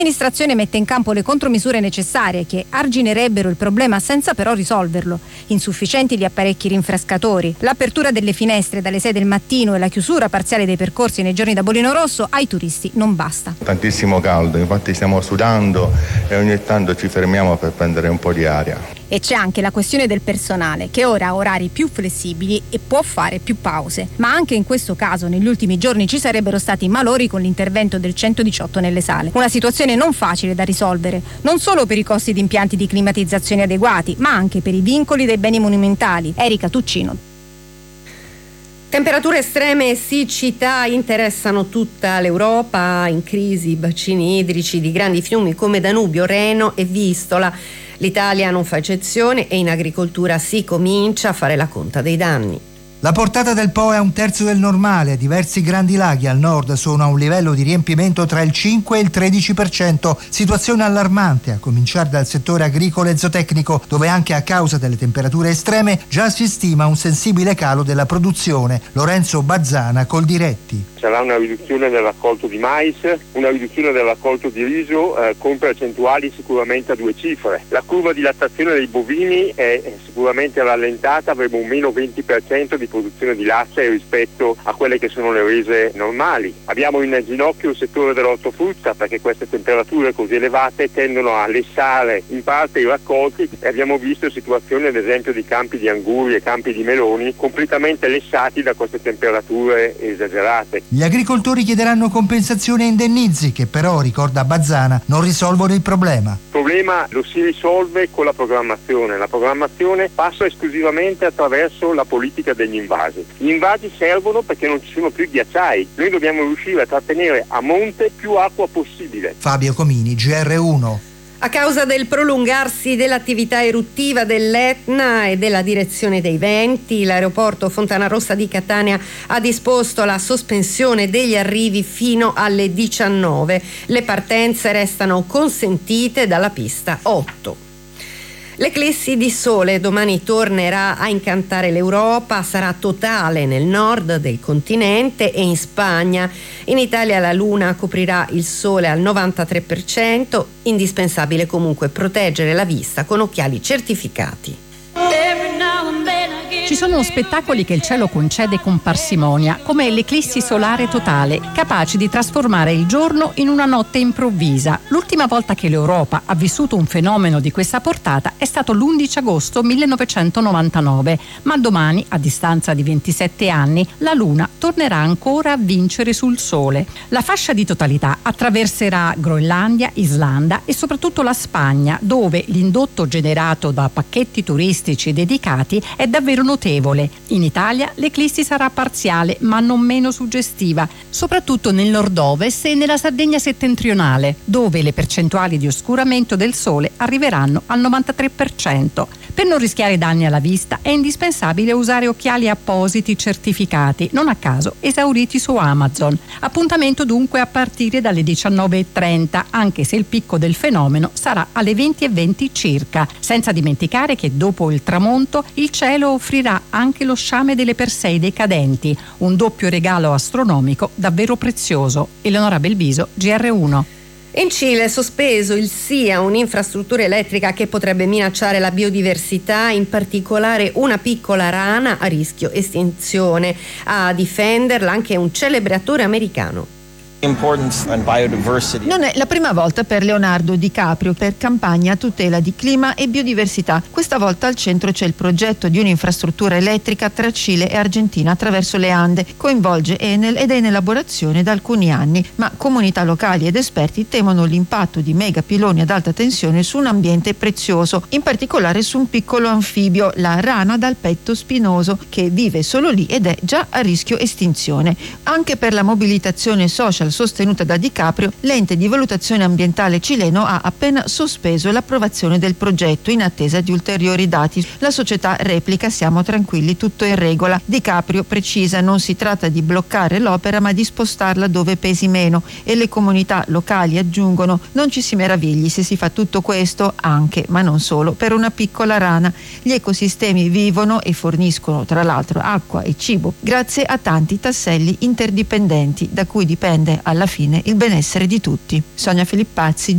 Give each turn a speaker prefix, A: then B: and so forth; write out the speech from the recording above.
A: L'amministrazione mette in campo le contromisure necessarie che arginerebbero il problema senza però risolverlo. Insufficienti gli apparecchi rinfrescatori, l'apertura delle finestre dalle 6 del mattino e la chiusura parziale dei percorsi nei giorni da bollino rosso ai turisti non basta.
B: Tantissimo caldo, infatti stiamo sudando e ogni tanto ci fermiamo per prendere un po' di aria.
A: E c'è anche la questione del personale, che ora ha orari più flessibili e può fare più pause. Ma anche in questo caso negli ultimi giorni ci sarebbero stati malori con l'intervento del 118 nelle sale. Una situazione non facile da risolvere, non solo per i costi di impianti di climatizzazione adeguati, ma anche per i vincoli dei beni monumentali. Erika Tuccino.
C: Temperature estreme e siccità interessano tutta l'Europa, in crisi i bacini idrici di grandi fiumi come Danubio, Reno e Vistola. L'Italia non fa eccezione e in agricoltura si comincia a fare la conta dei danni.
D: La portata del Po è a 1/3 del normale, diversi grandi laghi al nord sono a un livello di riempimento tra il 5 e il 13%, situazione allarmante a cominciare dal settore agricolo e zootecnico, dove anche a causa delle temperature estreme già si stima un sensibile calo della produzione. Lorenzo Bazzana, Coldiretti.
E: Sarà una riduzione del raccolto di mais, una riduzione del raccolto di riso con percentuali sicuramente a 2 cifre. La curva di lattazione dei bovini è sicuramente rallentata, avremo un meno 20% di produzione di latte rispetto a quelle che sono le rese normali. Abbiamo in ginocchio il settore dell'ortofrutta perché queste temperature così elevate tendono a lessare in parte i raccolti e abbiamo visto situazioni ad esempio di campi di anguri e campi di meloni completamente lessati da queste temperature esagerate.
D: Gli agricoltori chiederanno compensazioni e indennizi che però, ricorda Bazzana, non risolvono il problema.
E: Il problema lo si risolve con la programmazione. La programmazione passa esclusivamente attraverso la politica degli invasi. Gli invasi servono perché non ci sono più ghiacciai. Noi dobbiamo riuscire a trattenere a monte più acqua possibile.
D: Fabio Comini, GR1.
C: A causa del prolungarsi dell'attività eruttiva dell'Etna e della direzione dei venti, l'aeroporto Fontanarossa di Catania ha disposto la sospensione degli arrivi fino alle 19. Le partenze restano consentite dalla pista 8. L'eclissi di sole domani tornerà a incantare l'Europa, sarà totale nel nord del continente e in Spagna. In Italia la luna coprirà il sole al 93%, indispensabile comunque proteggere la vista con occhiali certificati.
F: Ci sono spettacoli che il cielo concede con parsimonia, come l'eclissi solare totale, capaci di trasformare il giorno in una notte improvvisa. L'ultima volta che l'Europa ha vissuto un fenomeno di questa portata è stato l'11 agosto 1999, ma domani, a distanza di 27 anni, la Luna tornerà ancora a vincere sul Sole. La fascia di totalità attraverserà Groenlandia, Islanda e soprattutto la Spagna, dove l'indotto generato da pacchetti turistici dedicati è davvero notevole. In Italia l'eclissi sarà parziale ma non meno suggestiva, soprattutto nel nord-ovest e nella Sardegna settentrionale, dove le percentuali di oscuramento del sole arriveranno al 93%. Per non rischiare danni alla vista è indispensabile usare occhiali appositi certificati, non a caso esauriti su Amazon. Appuntamento dunque a partire dalle 19:30, anche se il picco del fenomeno sarà alle 20:20 circa, senza dimenticare che dopo il tramonto il cielo offrirà anche lo sciame delle Perseide cadenti, un doppio regalo astronomico davvero prezioso. Eleonora Belviso, GR1.
C: In Cile è sospeso il sì a un'infrastruttura elettrica che potrebbe minacciare la biodiversità, in particolare una piccola rana a rischio estinzione. A difenderla anche un celebre attore americano.
G: Non è la prima volta per Leonardo DiCaprio per campagna a tutela di clima e biodiversità. Questa volta al centro c'è il progetto di un'infrastruttura elettrica tra Cile e Argentina attraverso le Ande. Coinvolge Enel ed è in elaborazione da alcuni anni, ma comunità locali ed esperti temono l'impatto di mega piloni ad alta tensione su un ambiente prezioso, in particolare su un piccolo anfibio, la rana dal petto spinoso, che vive solo lì ed è già a rischio estinzione. Anche per la mobilitazione social sostenuta da DiCaprio, l'ente di valutazione ambientale cileno ha appena sospeso l'approvazione del progetto in attesa di ulteriori dati. La società replica: siamo tranquilli, tutto in regola. DiCaprio precisa: non si tratta di bloccare l'opera ma di spostarla dove pesi meno, e le comunità locali aggiungono: non ci si meravigli se si fa tutto questo anche, ma non solo, per una piccola rana. Gli ecosistemi vivono e forniscono tra l'altro acqua e cibo grazie a tanti tasselli interdipendenti da cui dipende alla fine il benessere di tutti. Sonia Filippazzi,